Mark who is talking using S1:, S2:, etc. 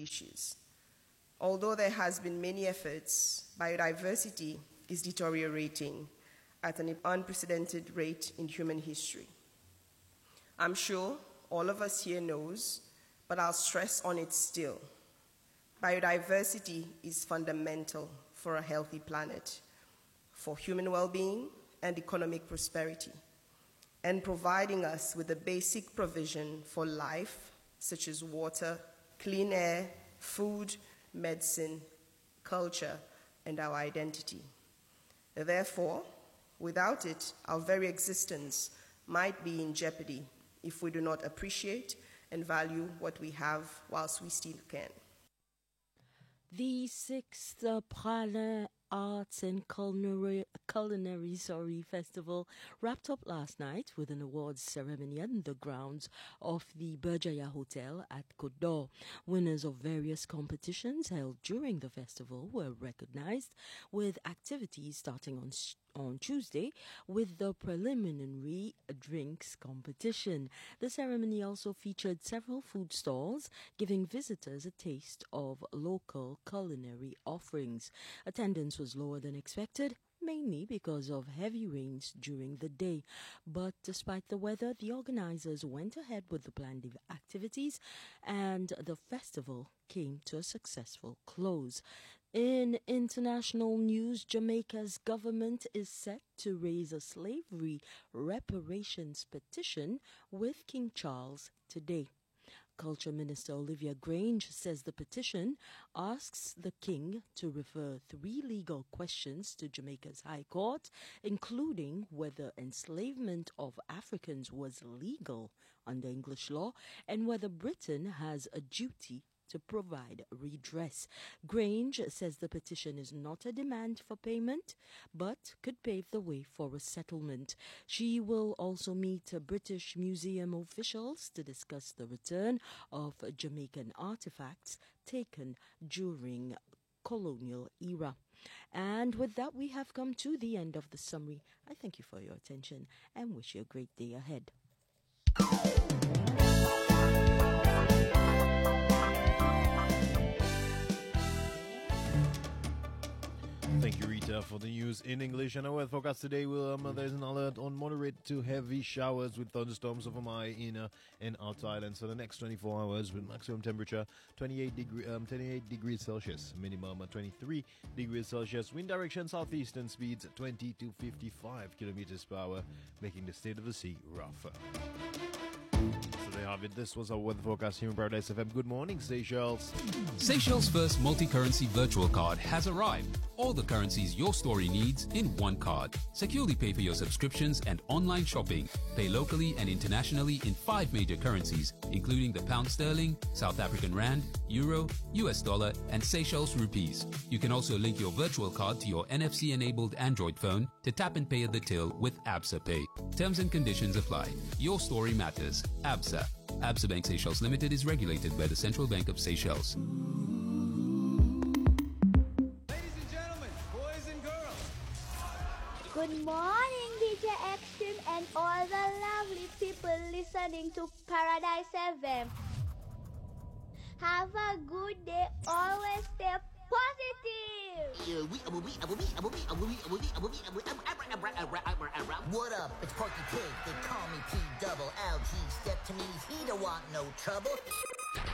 S1: species. Although there has been many efforts, biodiversity is deteriorating at an unprecedented rate in human history. I'm sure all of us here knows, but I'll stress on it still. Biodiversity is fundamental for a healthy planet, for human well-being and economic prosperity, and providing us with the basic provision for life, such as water, clean air, food, medicine, culture, and our identity. Therefore, without it, our very existence might be in jeopardy if we do not appreciate and value what we have whilst we still can.
S2: The 6th Pralin Arts and Culinary Festival wrapped up last night with an awards ceremony on the grounds of the Berjaya Hotel at Côte d'Or. Winners of various competitions held during the festival were recognized, with activities starting on Tuesday with the preliminary drinks competition. The ceremony also featured several food stalls, giving visitors a taste of local culinary offerings. Attendance was lower than expected, mainly because of heavy rains during the day. But despite the weather, the organizers went ahead with the planned activities and the festival came to a successful close. In international news, Jamaica's government is set to raise a slavery reparations petition with King Charles today. Culture Minister Olivia Grange says the petition asks the King to refer 3 legal questions to Jamaica's High Court, including whether enslavement of Africans was legal under English law and whether Britain has a duty to provide redress. Grange says the petition is not a demand for payment, but could pave the way for a settlement. She will also meet British Museum officials to discuss the return of Jamaican artifacts taken during colonial era. And with that, we have come to the end of the summary. I thank you for your attention and wish you a great day ahead.
S3: Thank you, Rita, for the news in English. And our weather forecast today will there's an alert on moderate to heavy showers with thunderstorms over my inner and outer islands for the next 24 hours, with maximum temperature 28 degrees Celsius, minimum 23 degrees Celsius. Wind direction southeastern, speeds 20 to 55 kilometers per hour, making the state of the sea rougher. So there you have it. This was our weather forecast here in Paradise FM. Good morning, Seychelles.
S4: Seychelles' first multi-currency virtual card has arrived. All the currencies your story needs in one card. Securely pay for your subscriptions and online shopping. Pay locally and internationally in 5 major currencies, including the pound sterling, South African rand, euro, US dollar, and Seychelles rupees. You can also link your virtual card to your NFC-enabled Android phone to tap and pay at the till with Absa Pay. Terms and conditions apply. Your story matters. Absa. Absa Bank Seychelles Limited is regulated by the Central Bank of Seychelles.
S5: Good morning, DJ Extreme and all the lovely people listening to Paradise FM. Have a good day. Always stay positive.
S6: What up? It's Porky Pig. They call me P-Double-L-G. Step to me, he don't want no trouble.